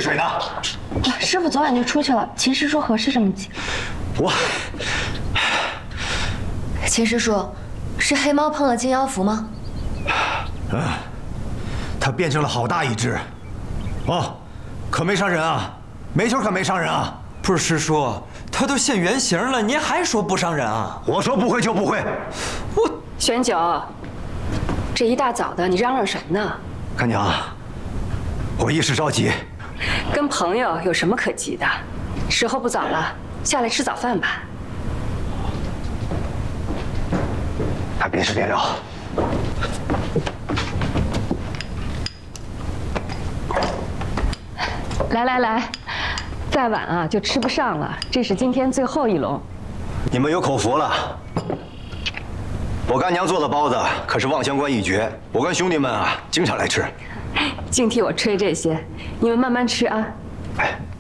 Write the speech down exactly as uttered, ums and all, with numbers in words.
水呢？ 师傅昨晚就出去了。秦师叔何事这么急？ 我， 秦师叔，是黑猫碰了金妖符吗？ 嗯，它变成了好大一只。哦，可没伤人啊，煤球可没伤人啊。 不是师叔，它都现原形了，您还说不伤人啊？ 我说不会就不会。 我玄九，这一大早的，你嚷嚷什么呢？ 干娘，我一时着急。 跟朋友有什么可急的？时候不早了，下来吃早饭吧。 他别吃别聊。 来来来，再晚啊就吃不上了。这是今天最后一笼。 你们有口福了。我干娘做的包子可是望乡关一绝，我跟兄弟们啊经常来吃。 净替我吹这些，你们慢慢吃啊。 哎，